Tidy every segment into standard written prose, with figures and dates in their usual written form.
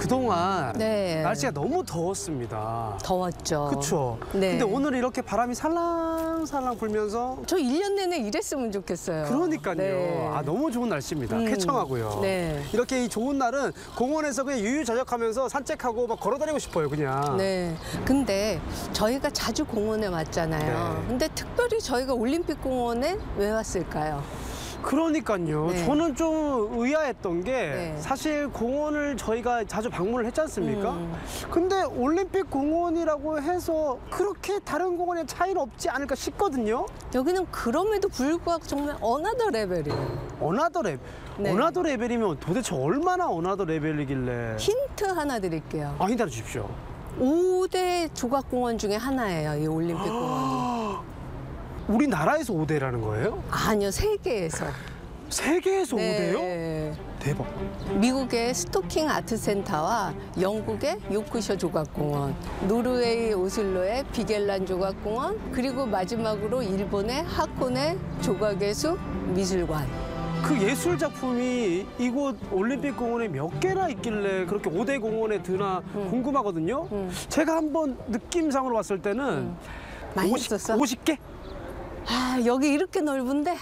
그동안 네. 날씨가 너무 더웠습니다. 더웠죠. 그쵸? 네. 근데 오늘 이렇게 바람이 살랑살랑 불면서 저 1년 내내 이랬으면 좋겠어요. 그러니까요. 네. 아, 너무 좋은 날씨입니다. 쾌청하고요. 네. 이렇게 이 좋은 날은 공원에서 그냥 유유자적하면서 산책하고 막 걸어다니고 싶어요, 그냥. 네. 근데 저희가 자주 공원에 왔잖아요. 네. 근데 특별히 저희가 올림픽 공원에 왜 왔을까요? 그러니까요. 네. 저는 좀 의아했던 게 네. 사실 공원을 저희가 자주 방문을 했지 않습니까? 근데 올림픽 공원이라고 해서 그렇게 다른 공원에 차이는 없지 않을까 싶거든요. 여기는 그럼에도 불구하고 정말 어나더 레벨이에요. 어나더 레벨. 네. 어나더 레벨이면 도대체 얼마나 어나더 레벨이길래. 힌트 하나 드릴게요. 아, 힌트 하나 주십시오. 5대 조각공원 중에 하나예요, 이 올림픽 공원이. 우리나라에서 5대라는 거예요? 아니요, 세계에서. 세계에서 5대요? 네. 대박. 미국의 스토킹 아트센터와 영국의 요크셔 조각공원, 노르웨이 오슬로의 비겔란 조각공원, 그리고 마지막으로 일본의 하코네 조각예술 미술관. 그 예술 작품이 이곳 올림픽 공원에 몇 개나 있길래 그렇게 5대 공원에 드나 궁금하거든요. 제가 한번 느낌상으로 봤을 때는 많이 있었어? 50개? 아, 여기 이렇게 넓은데?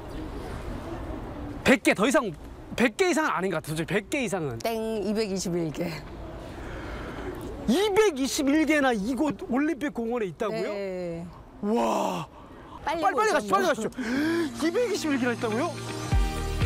100개 더 이상 100개 이상은 아닌 것 같아요. 100개 이상은. 땡, 221개. 221개나 이곳 올림픽 공원에 있다고요? 네. 와. 빨리 빨리 보자, 가시죠. 뭐. 빨리 가시죠. 221개나 있다고요?